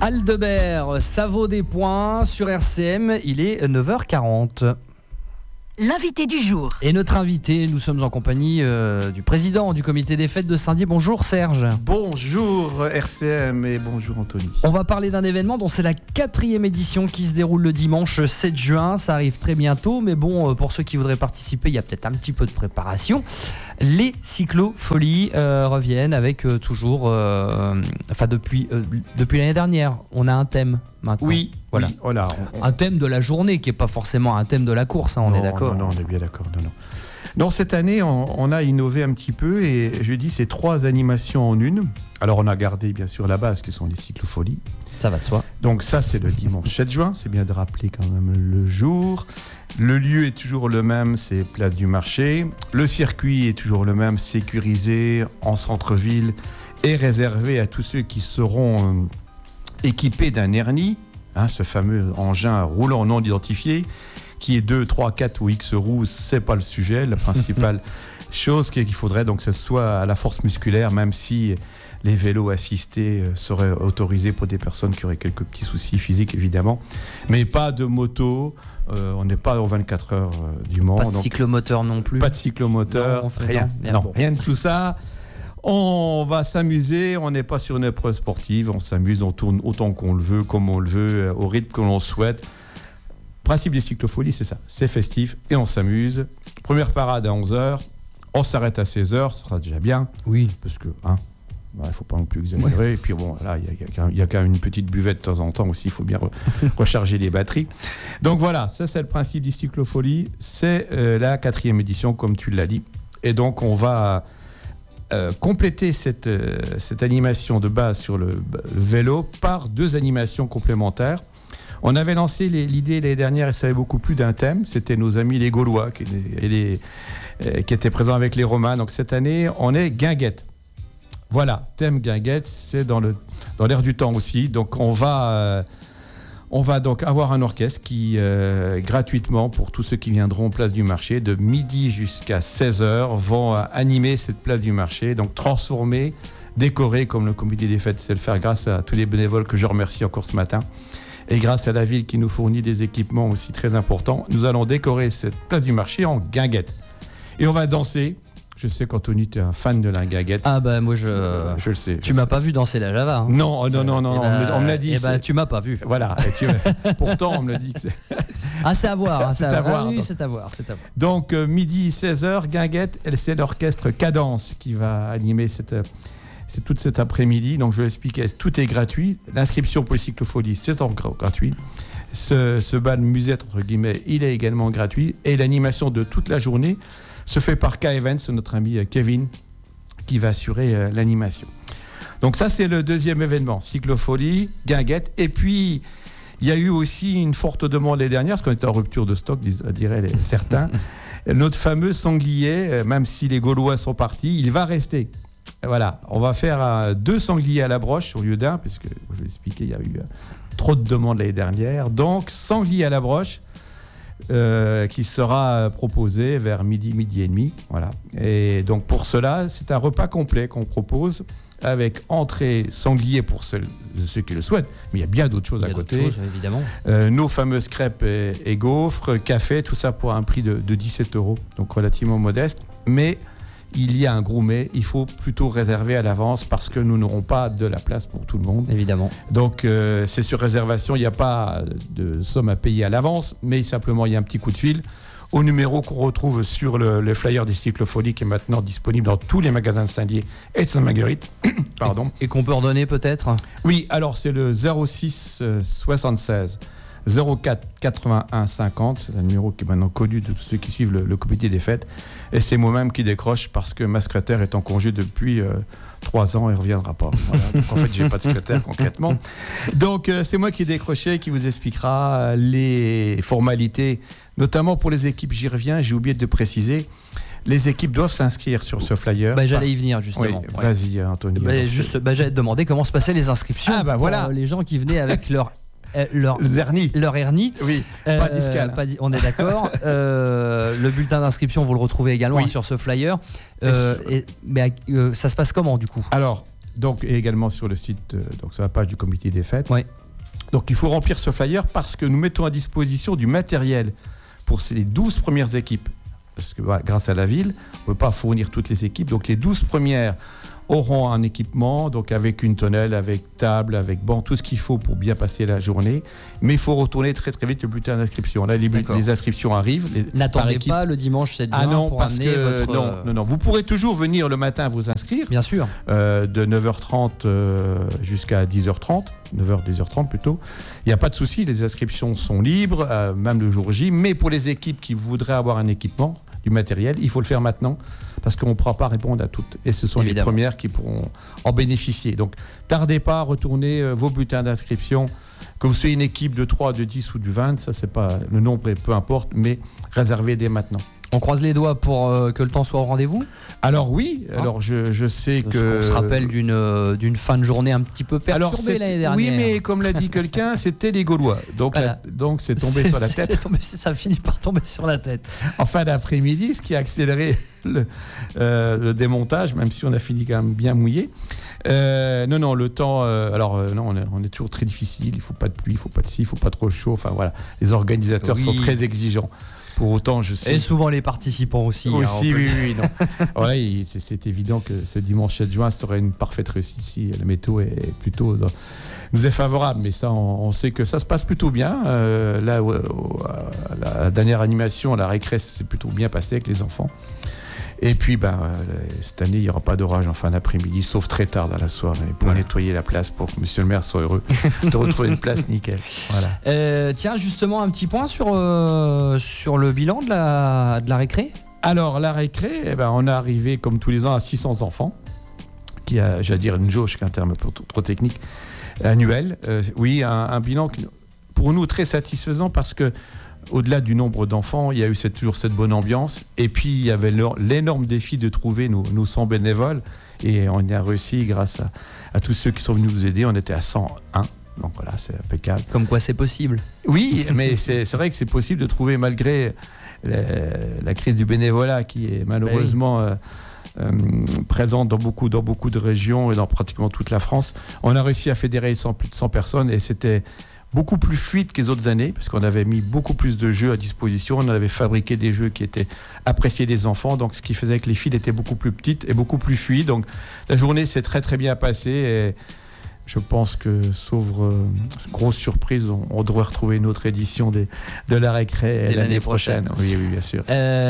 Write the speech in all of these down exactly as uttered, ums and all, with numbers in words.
Aldebert, ça vaut des points sur R C M, il est neuf heures quarante. L'invité du jour. Et notre invité, nous sommes en compagnie euh, du président du comité des fêtes de Saint-Dié. Bonjour Serge. Bonjour R C M et bonjour Anthony. On va parler d'un événement dont c'est la quatrième édition qui se déroule le dimanche sept juin. Ça arrive très bientôt, mais bon, pour ceux qui voudraient participer, il y a peut-être un petit peu de préparation. Les cyclofolies euh, reviennent avec euh, toujours, euh, enfin depuis, euh, depuis l'année dernière, on a un thème maintenant. Oui, voilà. Oui, voilà. On... Un thème de la journée qui n'est pas forcément un thème de la course, hein, on non, est d'accord. Non, non, on est bien d'accord. Non, non. Non, cette année, on, on a innové un petit peu et je dis c'est trois animations en une. Alors on a gardé bien sûr la base qui sont les cyclofolies. Ça va de soi. Donc ça c'est le dimanche sept juin, c'est bien de rappeler quand même le jour. Le lieu est toujours le même, c'est Place du Marché. Le circuit est toujours le même, sécurisé en centre-ville et réservé à tous ceux qui seront euh, équipés d'un Ernie, hein, ce fameux engin roulant non identifié, qui est deux, trois, quatre ou X roues, c'est pas le sujet. La principale chose qu'il faudrait donc que ce soit à la force musculaire, même si les vélos assistés seraient autorisés pour des personnes qui auraient quelques petits soucis physiques évidemment, mais pas de moto. Euh, on n'est pas aux vingt-quatre heures euh, du Mans. Pas de donc, cyclomoteur non plus. Pas de cyclomoteur, non, rien, non, non, bon. rien de tout ça. On va s'amuser, on n'est pas sur une épreuve sportive, on s'amuse, on tourne autant qu'on le veut, comme on le veut, au rythme que l'on souhaite. Principe des cyclofolies, c'est ça, c'est festif et on s'amuse. Première parade à onze heures, on s'arrête à seize heures, ce sera déjà bien. Oui. Parce que, hein, il ne faut pas non plus exagérer. Ouais. Et puis bon, là, il y, y a quand même une petite buvette de temps en temps aussi, il faut bien re- recharger les batteries. Donc voilà, ça c'est le principe des cyclofolies. C'est euh, la quatrième édition, comme tu l'as dit. Et donc on va euh, compléter cette, euh, cette animation de base sur le, le vélo par deux animations complémentaires. On avait lancé les, l'idée l'année dernière et ça avait beaucoup plu d'un thème. C'était nos amis les Gaulois qui, et les, euh, qui étaient présents avec les Romains. Donc cette année, on est guinguette. Voilà, thème guinguette, c'est dans, le, dans l'air du temps aussi. Donc on va, euh, on va donc avoir un orchestre qui, euh, gratuitement, pour tous ceux qui viendront place du marché, de midi jusqu'à seize heures, vont euh, animer cette place du marché, donc transformer, décorer, comme le comité des fêtes sait le faire, grâce à tous les bénévoles que je remercie encore ce matin. Et grâce à la ville qui nous fournit des équipements aussi très importants, nous allons décorer cette place du marché en guinguette. Et on va danser. Je sais qu'Anthony, tu es un fan de la guinguette. Ah bah moi je... Euh, je le sais. Tu m'as sais. pas vu danser la Java. Hein. Non, non, non, non, bah, on, me, on me l'a dit. Eh bah, tu m'as pas vu. Voilà. Et tu... Pourtant, on me l'a dit que c'est... Ah, c'est à voir. Hein, c'est, c'est à, à voir. Ah, oui, donc. c'est à voir. C'est à voir. Donc, euh, midi, seize heures, guinguette, c'est l'orchestre Cadence qui va animer cette... C'est toute cet après-midi, donc je vais expliquer, tout est gratuit. L'inscription pour les cyclofolies, c'est encore gratuit. Ce, ce bal musette, entre guillemets, il est également gratuit. Et l'animation de toute la journée se fait par K-Events, notre ami Kevin, qui va assurer euh, l'animation. Donc ça, c'est le deuxième événement, cyclofolie, guinguette. Et puis, il y a eu aussi une forte demande l'année dernière, parce qu'on était en rupture de stock, diraient les, certains. Notre fameux sanglier, même si les Gaulois sont partis, il va rester. Voilà, on va faire euh, deux sangliers à la broche au lieu d'un, puisque je vais expliquer, il y a eu euh, trop de demandes l'année dernière. Donc, sanglier à la broche, euh, qui sera proposé vers midi, midi et demi. Voilà. Et donc, pour cela, c'est un repas complet qu'on propose avec entrée sanglier pour ceux, ceux qui le souhaitent. Mais il y a bien d'autres choses à côté. Choses, évidemment. Euh, nos fameuses crêpes et, et gaufres, café, tout ça pour un prix de, de dix-sept euros, donc relativement modeste. Mais il y a un gros mais, il faut plutôt réserver à l'avance parce que nous n'aurons pas de la place pour tout le monde. Évidemment. Donc euh, c'est sur réservation, il n'y a pas de somme à payer à l'avance, mais simplement il y a un petit coup de fil au numéro qu'on retrouve sur le, le flyer des cyclofolies qui est maintenant disponible dans tous les magasins de Saint-Dié et de Sainte-Marguerite. Pardon. Et, et qu'on peut redonner peut-être ? Oui, alors c'est le zéro six soixante-seize zéro quatre quatre-vingt-un cinquante, c'est un numéro qui est maintenant connu de tous ceux qui suivent le, le comité des fêtes. Et c'est moi-même qui décroche parce que ma secrétaire est en congé depuis euh, trois ans et ne reviendra pas. Voilà. Donc en fait, je n'ai pas de secrétaire concrètement. Donc euh, c'est moi qui ai décroché, qui vous expliquera les formalités, notamment pour les équipes. J'y reviens, j'ai oublié de préciser. Les équipes doivent s'inscrire sur ce flyer. Bah, j'allais y venir justement. Oui, ouais. Vas-y Anthony. Bah, juste, bah, j'allais te demander comment se passaient les inscriptions ah, bah, voilà. pour les gens qui venaient avec leur... Euh, leur, Ernie. leur Ernie. Oui, euh, pas discal. Pas di- on est d'accord. euh, le bulletin d'inscription, vous le retrouvez également oui. hein, sur ce flyer. Euh, et, mais euh, ça se passe comment du coup ? Alors, Donc, et également sur le site, euh, donc sur la page du comité des fêtes. Ouais. Donc il faut remplir ce flyer parce que nous mettons à disposition du matériel pour ces douze premières équipes. Parce que voilà, grâce à la ville, on ne peut pas fournir toutes les équipes. Donc les douze premières auront un équipement, donc avec une tonnelle, avec table, avec banc, tout ce qu'il faut pour bien passer la journée. Mais il faut retourner très très vite le bulletin d'inscription. Là, les, les inscriptions arrivent. Les, N'attendez pas le dimanche sept juin ah non, pour parce amener que, votre... non, non, non. Vous pourrez toujours venir le matin vous inscrire. Bien sûr. Euh, de neuf heures trente euh, jusqu'à dix heures trente. neuf heures, dix heures trente plutôt. Il n'y a pas de souci, les inscriptions sont libres, euh, même le jour J. Mais pour les équipes qui voudraient avoir un équipement, du matériel, il faut le faire maintenant parce qu'on ne pourra pas répondre à toutes. Et ce sont Évidemment. les premières qui pourront en bénéficier. Donc, tardez pas à retourner euh, vos bulletins d'inscription. Que vous soyez une équipe de trois, de dix ou de vingt, ça, c'est pas le nombre, et peu importe, mais réservez dès maintenant. On croise les doigts pour euh, que le temps soit au rendez-vous ? Alors oui, hein alors je, je sais Parce que... qu'on se rappelle d'une, euh, d'une fin de journée un petit peu perturbée l'année dernière. Oui, mais comme l'a dit quelqu'un, c'était les Gaulois. Donc, voilà. la, donc c'est tombé c'est, sur la tête. C'est tombé, ça finit par tomber sur la tête. En fin d'après-midi, ce qui a accéléré le, euh, le démontage, même si on a fini quand même bien mouillé. Euh, non, non, le temps... Euh, alors euh, non, on est, on est toujours très difficile. Il ne faut pas de pluie, il ne faut pas de ci, il ne faut pas trop chaud. Enfin voilà, les organisateurs oui. sont très exigeants. Pour autant, je sais. Et souvent les participants aussi. Aussi, hein, oui, oui, non. ouais, c'est, c'est évident que ce dimanche sept juin serait une parfaite réussite si la météo est plutôt dans, nous est favorable. Mais ça, on, on sait que ça se passe plutôt bien. Euh, là, euh, la, la dernière animation, la récré, s'est plutôt bien passée avec les enfants. Et puis, ben, euh, cette année, il n'y aura pas d'orage en fin d'après-midi, sauf très tard dans la soirée, pour voilà. nettoyer la place, pour que monsieur le maire soit heureux de retrouver une place nickel. Voilà. Euh, tiens, justement, un petit point sur, euh, sur le bilan de la, de la récré. Alors, la récré, eh ben, on est arrivé, comme tous les ans, à six cents enfants, qui a, j'allais dire, une jauge, qui est un terme trop, trop technique, annuel. Euh, oui, un, un bilan, qui, pour nous, très satisfaisant, parce que au-delà du nombre d'enfants, il y a eu cette, toujours cette bonne ambiance. Et puis, il y avait l'énorme défi de trouver nos, nos cent bénévoles. Et on y a réussi grâce à, à tous ceux qui sont venus nous aider. On était à cent un. Donc voilà, c'est impeccable. Comme quoi, c'est possible. Oui, mais c'est, c'est vrai que c'est possible de trouver, malgré la, la crise du bénévolat qui est malheureusement oui. euh, euh, présente dans beaucoup, dans beaucoup de régions et dans pratiquement toute la France. On a réussi à fédérer cent, plus de cent personnes et c'était beaucoup plus fluide que les autres années, parce qu'on avait mis beaucoup plus de jeux à disposition, on avait fabriqué des jeux qui étaient appréciés des enfants, donc ce qui faisait que les files étaient beaucoup plus petites et beaucoup plus fluides. Donc la journée s'est très très bien passée et je pense que, sauf euh, grosse surprise, on, on devrait retrouver une autre édition des, de la récré l'année, l'année prochaine. prochaine. Oui, oui, bien sûr.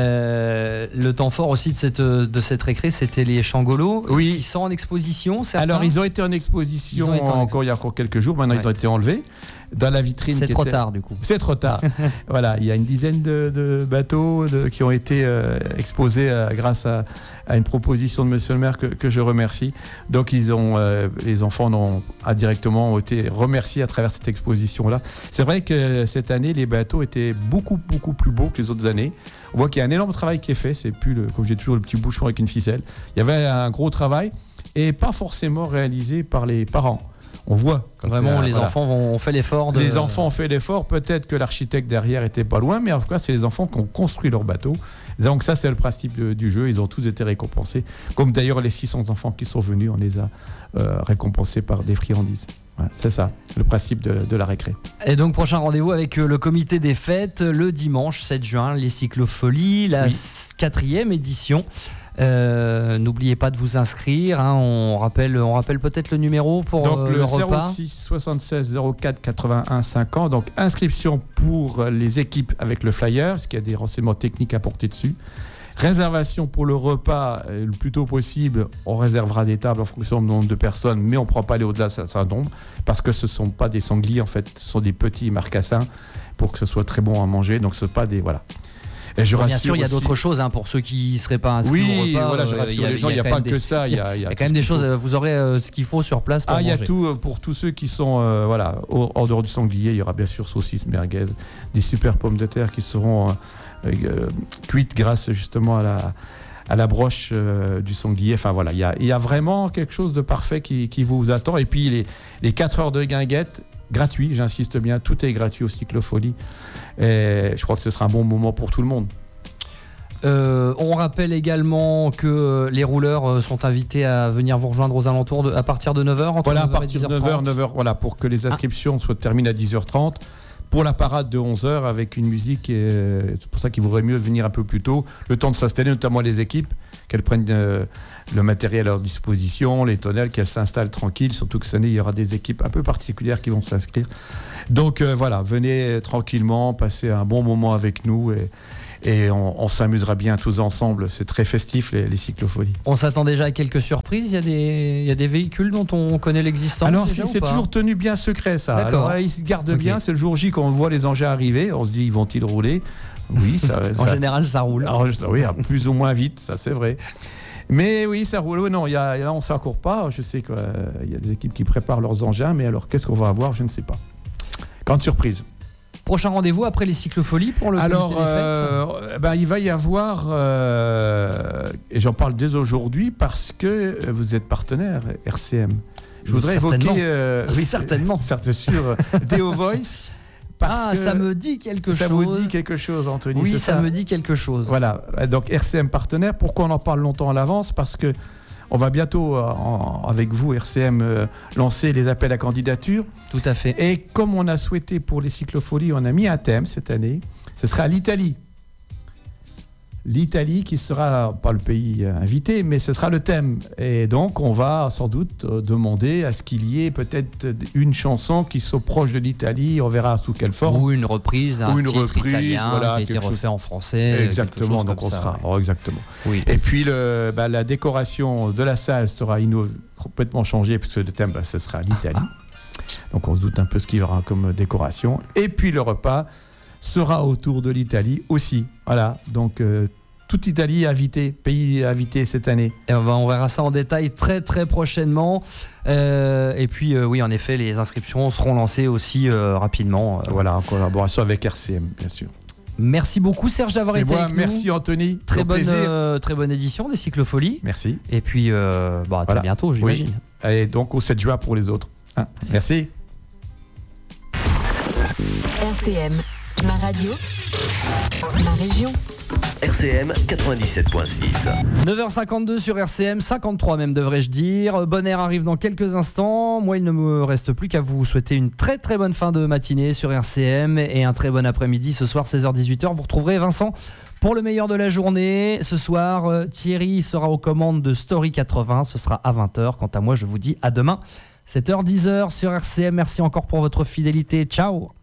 Euh, le temps fort aussi de cette, de cette récré, c'était les changolos. Oui. Ils sont en exposition, certains. Alors, ils ont été en exposition ont été en encore, expo- il y a encore quelques jours. Maintenant, ouais. ils ont été enlevés dans la vitrine. C'est qui trop était... tard, du coup. C'est trop tard. Voilà, il y a une dizaine de, de bateaux de, qui ont été euh, exposés euh, grâce à, à une proposition de monsieur le maire que, que je remercie. Donc, ils ont, euh, les enfants ont indirectement été remerciés à travers cette exposition-là. C'est vrai que cette année, les bateaux étaient beaucoup, beaucoup plus beaux que les autres années. On voit qu'il y a un énorme travail qui est fait. C'est plus, le, comme j'ai toujours, le petit bouchon avec une ficelle. Il y avait un gros travail et pas forcément réalisé par les parents. On voit. Vraiment, les voilà. enfants ont fait l'effort. De... Les enfants ont fait l'effort. Peut-être que l'architecte derrière était pas loin, mais en tout cas, c'est les enfants qui ont construit leur bateau. Donc ça, c'est le principe de, du jeu. Ils ont tous été récompensés. Comme d'ailleurs les six cents enfants qui sont venus, on les a euh, récompensés par des friandises. Voilà, c'est ça, le principe de, de la récré. Et donc, prochain rendez-vous avec le comité des fêtes, le dimanche sept juin, les cyclofolies, la oui. quatrième édition. Euh, n'oubliez pas de vous inscrire, hein, on rappelle, on rappelle peut-être le numéro pour donc, euh, le, le zéro repas. six soixante-seize zéro quatre quatre-vingt-un cinquante. Donc inscription pour les équipes avec le flyer, parce qu'il y a des renseignements techniques à porter dessus. Réservation pour le repas, le plus tôt possible. On réservera des tables en fonction du nombre de personnes, mais on ne pourra pas aller au-delà de ça, ça nombre, parce que ce ne sont pas des sangliers, en fait, ce sont des petits marcassins pour que ce soit très bon à manger. Donc ce ne sont pas des... Voilà. Et je Bien sûr, il y a aussi... d'autres choses hein, pour ceux qui ne seraient pas inscrits oui, au repas. Voilà, je rassure euh, les gens, il n'y a, a pas des... que ça. Il y a, y a, y a quand même des choses, faut. Vous aurez euh, ce qu'il faut sur place pour ah, manger. Il y a tout euh, pour tous ceux qui sont euh, voilà, au, en dehors du sanglier. Il y aura bien sûr saucisses, merguez, des super pommes de terre qui seront euh, euh, cuites grâce justement à la, à la broche euh, du sanglier. Enfin voilà, il y a, y a vraiment quelque chose de parfait qui, qui vous attend. Et puis les, les quatre heures de guinguette, gratuit, j'insiste bien, tout est gratuit au Cyclofolie. Et je crois que ce sera un bon moment pour tout le monde. Euh, on rappelle également que les rouleurs sont invités à venir vous rejoindre aux alentours de, à partir de neuf heures. Entre voilà, à neuf heures et partir de dix heures trente. neuf heures, neuf heures, voilà, pour que les inscriptions ah. soient terminées à dix heures trente. Pour la parade de onze heures avec une musique, et c'est pour ça qu'il vaudrait mieux venir un peu plus tôt, le temps de s'installer, notamment les équipes, qu'elles prennent euh, le matériel à leur disposition, les tonnelles, qu'elles s'installent tranquilles, surtout que cette année, il y aura des équipes un peu particulières qui vont s'inscrire. Donc euh, voilà, venez tranquillement, passez un bon moment avec nous et, et on, on s'amusera bien tous ensemble. C'est très festif, les, les cyclofolies. On s'attend déjà à quelques surprises. Il y a des, il y a des véhicules dont on connaît l'existence. Alors, déjà, c'est, c'est toujours tenu bien secret, ça. D'accord. Alors, ils se gardent okay. bien. C'est le jour J quand on voit les engins arriver. On se dit, vont-ils rouler ? Oui, ça. En ça, général, ça roule. Alors, oui, plus ou moins vite, ça, c'est vrai. Mais oui, ça roule. Non, y a, là, on ne s'accourt pas. Je sais qu'il euh, y a des équipes qui préparent leurs engins, mais alors, qu'est-ce qu'on va avoir ? Je ne sais pas. Grande surprise. Prochain rendez-vous après les cyclofolies pour le Alors, comité des fêtes. euh, ben, il va y avoir, euh, et j'en parle dès aujourd'hui parce que vous êtes partenaire R C M. Je voudrais évoquer, euh, oui, certainement, certes sûr, Deo Voice. Parce ah, que ça me dit quelque ça chose. Ça vous dit quelque chose, Anthony. Oui, c'est ça, ça me dit quelque chose. Voilà. Donc R C M partenaire. Pourquoi on en parle longtemps à l'avance ? Parce que on va bientôt, euh, en, avec vous, R C M, euh, lancer les appels à candidature. Tout à fait. Et comme on a souhaité pour les cyclofolies, on a mis un thème cette année. Ce sera l'Italie. L'Italie qui sera, pas le pays invité, mais ce sera le thème. Et donc, on va sans doute demander à ce qu'il y ait peut-être une chanson qui soit proche de l'Italie. On verra sous quelle forme. Ou une reprise d'un Ou une titre reprise, italien voilà, qui a été refait chose... en français. Exactement, donc on ça, sera. ouais. Oh, exactement. Oui. Et puis, le, bah, la décoration de la salle sera inno... complètement changée, puisque le thème, bah, ce sera l'Italie. Donc, on se doute un peu ce qu'il y aura comme décoration. Et puis, le repas sera autour de l'Italie aussi. Voilà, donc euh, toute Italie invitée, pays invité cette année. Et on, va, on verra ça en détail très très prochainement. Euh, et puis euh, oui, en effet, les inscriptions seront lancées aussi euh, rapidement. Euh. Voilà, en collaboration avec R C M, bien sûr. Merci beaucoup Serge d'avoir C'est été moi, avec merci nous. Anthony. Très bonne, euh, très bonne édition des cyclofolies. Merci. Et puis euh, bah, à voilà. très bientôt, j'imagine. Oui. Et donc au sept juin pour les autres. Hein. Merci. R C M, ma radio, ma région. R C M quatre-vingt-dix-sept virgule six. neuf heures cinquante-deux sur R C M, cinquante-trois même devrais-je dire. Bon Air arrive dans quelques instants. Moi, il ne me reste plus qu'à vous souhaiter une très très bonne fin de matinée sur R C M et un très bon après-midi ce soir seize heures dix-huit heures. Vous retrouverez Vincent pour le meilleur de la journée. Ce soir, Thierry sera aux commandes de Story quatre-vingts. Ce sera à vingt heures. Quant à moi, je vous dis à demain sept heures dix sur R C M. Merci encore pour votre fidélité. Ciao.